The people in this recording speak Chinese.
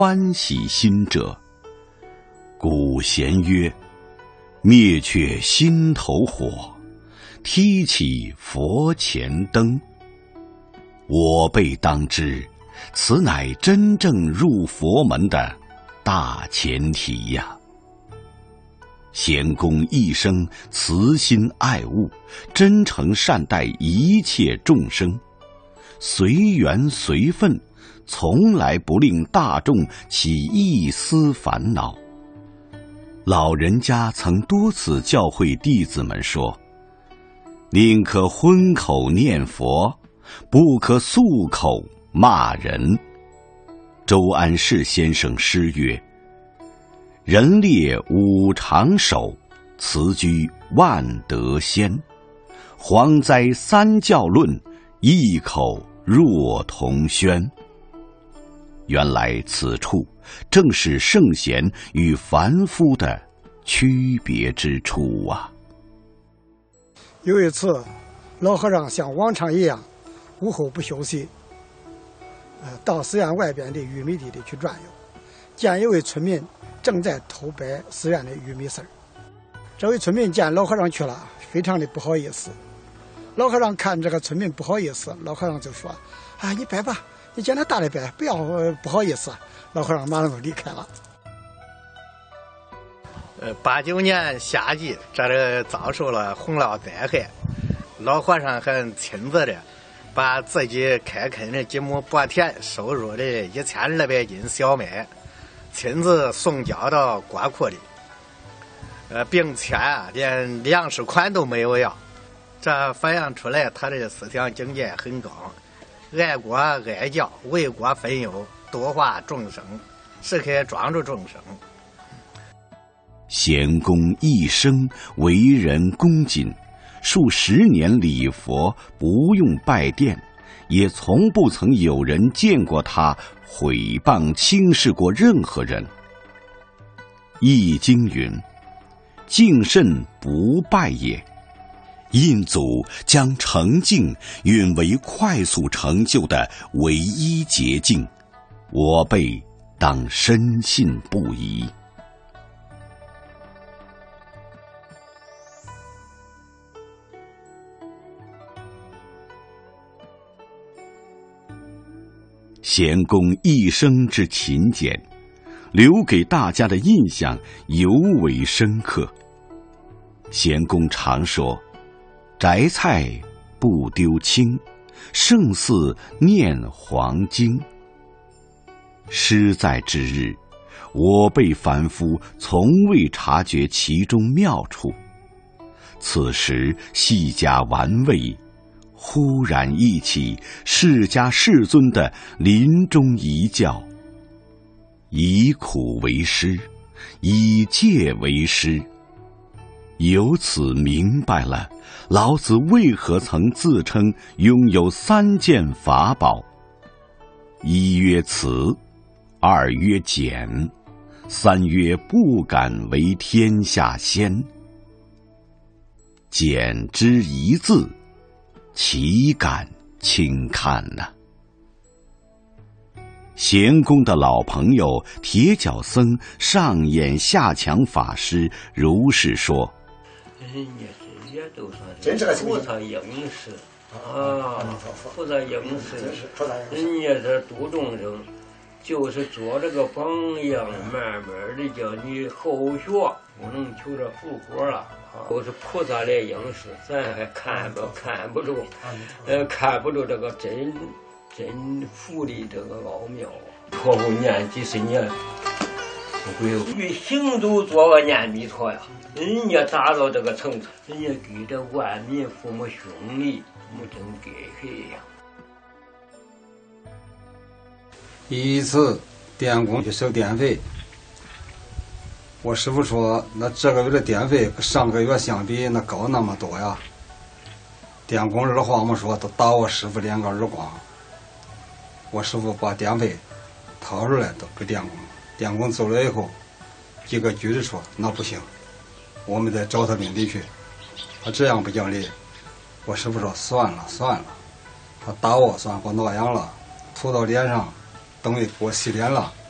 欢喜心者。古贤曰：灭却心头火，提起佛前灯。我辈当知，此乃真正入佛门的大前提呀。贤公一生慈心爱物，真诚善待一切众生，随缘随分，从来不令大众起一丝烦恼。老人家曾多次教诲弟子们说：宁可荤口念佛，不可素口骂人。周安世先生诗曰：人列五常守，辞居万德先。蝗灾三教论，异口若同宣。原来此处正是圣贤与凡夫的区别之处啊。 有一次，老和尚像往常一样，午后不休息，到寺院外边的玉米地里去转悠，见一位村民正在偷掰寺院的玉米丝儿。这位村民见老和尚去了，非常的不好意思。老和尚看这个村民不好意思，老和尚就说：啊，你掰吧，你见他大的掰，不要不好意思。老和尚马上就离开了。 89年夏季，这里遭受了洪涝灾害，老和尚还亲自的把自己开垦的几亩薄田收入的1200斤小麦，亲自送交到国库里，并且连粮食款都没有要。这反映出来他的思想境界很高，爱国爱教，为国分忧，度化众生，时刻庄注众生。 贤公一生为人恭谨，数十年礼佛不用拜殿，也从不曾有人见过他毁谤轻视过任何人。易经云：敬慎不败也。印祖将诚敬允为快速成就的唯一捷径，我辈当深信不疑。贤公一生之勤俭，留给大家的印象尤为深刻。贤公常说：摘菜不丢青，胜似念黄经。诗在之日，我辈凡夫从未察觉其中妙处，此时细加玩味，忽然忆起释迦世尊的临终遗教：以苦为师，以戒为师。由此明白了老子为何曾自称拥有3件法宝：一曰慈，二曰俭，三曰不敢为天下先。俭之一字，岂敢轻看呢？贤公的老朋友铁脚僧上演下强法师如是说： 人家这些都算是菩萨应时啊，菩萨应时，人家这度众生，就是做这个榜样，慢慢的叫你后学，不能求着复活了。都是菩萨来应时，咱还看不住，看不住这个真佛的这个奥妙。托付念几十年，不会越行走做个念弥陀呀。人家达到这个层次，人家给这万民父母兄弟，没真给谁呀。 一次电工去收电费，我师傅说，那这个月的电费跟上个月相比，那高那么多呀。电工二话没说，都打我师傅2个耳光。我师傅把电费掏出来都给电工，电工走了以后，几个局子说那不行，我们得找他领地去，他这样不讲理。我师傅说算了，他打我算给我挠痒了，涂到脸上，等于给我洗脸了。